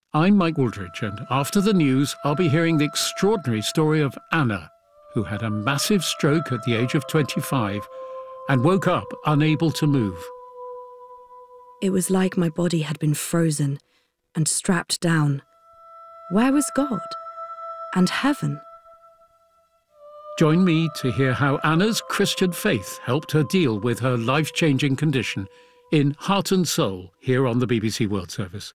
I'm Mike Wooldridge, and after the news, I'll be hearing the extraordinary story of Anna, who had a massive stroke at the age of 25 and woke up unable to move. It was like my body had been frozen and strapped down. Where was God? And heaven? Join me to hear how Anna's Christian faith helped her deal with her life-changing condition in Heart and Soul, here on the BBC World Service.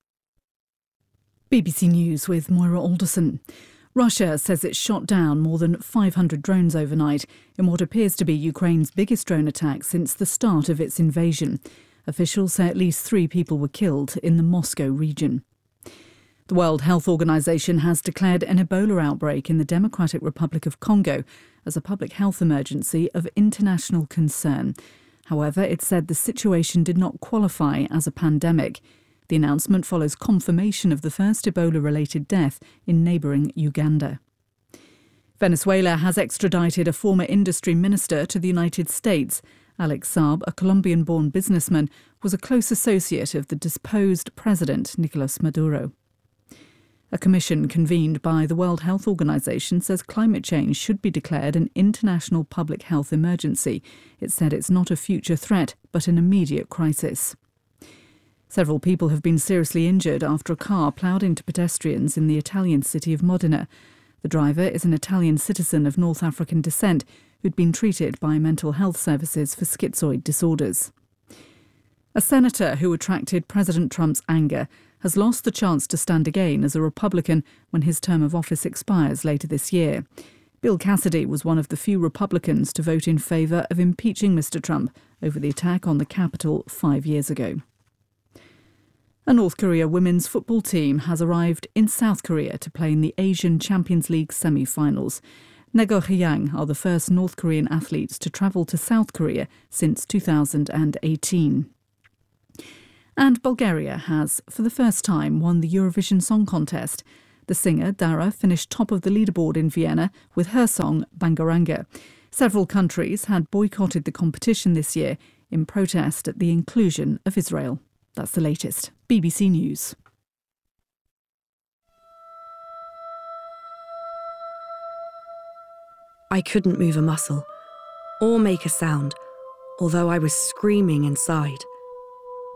BBC News with Moira Alderson. Russia says it shot down more than 500 drones overnight in what appears to be Ukraine's biggest drone attack since the start of its invasion. Officials say at least 3 people were killed in the Moscow region. The World Health Organization has declared an Ebola outbreak in the Democratic Republic of Congo as a public health emergency of international concern. However, it said the situation did not qualify as a pandemic. The announcement follows confirmation of the first Ebola-related death in neighbouring Uganda. Venezuela has extradited a former industry minister to the United States. Alex Saab, a Colombian-born businessman, was a close associate of the deposed president, Nicolas Maduro. A commission convened by the World Health Organization says climate change should be declared an international public health emergency. It said it's not a future threat, but an immediate crisis. Several people have been seriously injured after a car ploughed into pedestrians in the Italian city of Modena. The driver is an Italian citizen of North African descent who'd been treated by mental health services for schizoid disorders. A senator who attracted President Trump's anger has lost the chance to stand again as a Republican when his term of office expires later this year. Bill Cassidy was one of the few Republicans to vote in favour of impeaching Mr. Trump over the attack on the Capitol 5 years ago. A North Korea women's football team has arrived in South Korea to play in the Asian Champions League semi-finals. Nago Hyang are the first North Korean athletes to travel to South Korea since 2018. And Bulgaria has, for the first time, won the Eurovision Song Contest. The singer, Dara, finished top of the leaderboard in Vienna with her song Bangaranga. Several countries had boycotted the competition this year in protest at the inclusion of Israel. That's the latest. BBC News. I couldn't move a muscle or make a sound, although I was screaming inside.